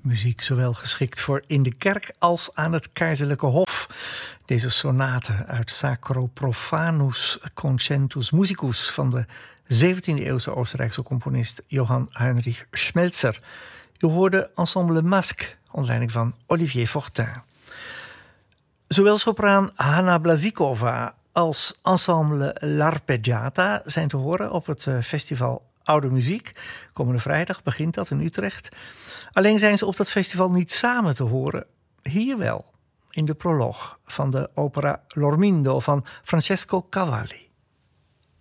Muziek zowel geschikt voor in de kerk als aan het keizerlijke hof. Deze sonate uit Sacro Profanus Concentus Musicus van de 17e-eeuwse Oostenrijkse componist Johann Heinrich Schmelzer. U hoorde Ensemble Masque onder leiding van Olivier Fortin. Zowel sopraan Hanna Blazikova als ensemble L'Arpeggiata zijn te horen op het festival Oude Muziek. Komende vrijdag begint dat in Utrecht. Alleen zijn ze op dat festival niet samen te horen. Hier wel, in de proloog van de opera L'Ormindo van Francesco Cavalli.